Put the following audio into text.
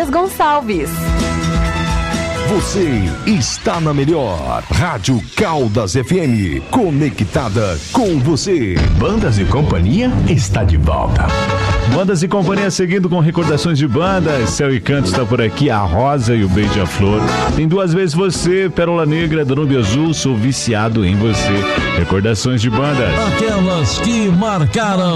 Vargas Gonçalves. Você está na melhor Rádio Caldas FM, conectada com você. Bandas e Companhia está de volta. Bandas e Companhia seguindo com recordações de bandas. Céu e Canto está por aqui, a Rosa e o Beija-Flor. Tem Duas Vezes Você, Pérola Negra, Danúbio Azul, Sou Viciado em Você. Recordações de bandas. Aquelas que marcaram